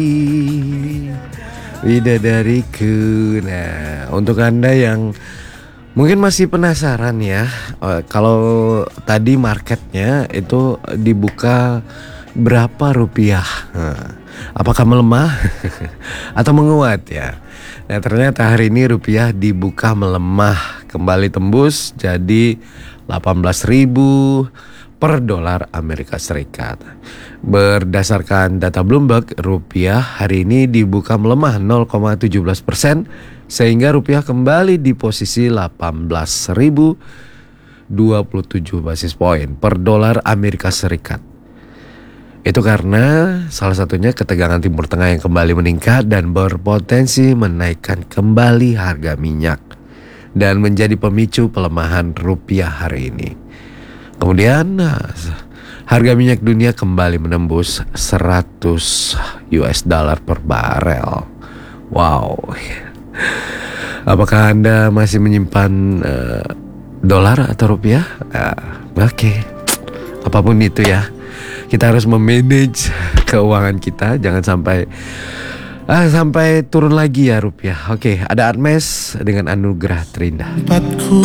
Widadariku. Nah, untuk Anda yang mungkin masih penasaran ya, kalau tadi marketnya itu dibuka berapa rupiah? Apakah melemah atau menguat ya? Nah, ternyata hari ini rupiah dibuka melemah, kembali tembus jadi 18.000 per dolar Amerika Serikat. Berdasarkan data Bloomberg, rupiah hari ini dibuka melemah 0,17%, sehingga rupiah kembali di posisi 18.027 basis poin per dolar Amerika Serikat. Itu karena salah satunya ketegangan Timur Tengah yang kembali meningkat dan berpotensi menaikkan kembali harga minyak dan menjadi pemicu pelemahan rupiah hari ini. Kemudian harga minyak dunia kembali menembus 100 US dollar per barel. Wow. Apakah Anda masih menyimpan dolar atau rupiah? Oke. Apapun itu ya, kita harus memanage keuangan kita, jangan sampai turun lagi ya rupiah. Oke, ada Admes dengan Anugerah Terindah.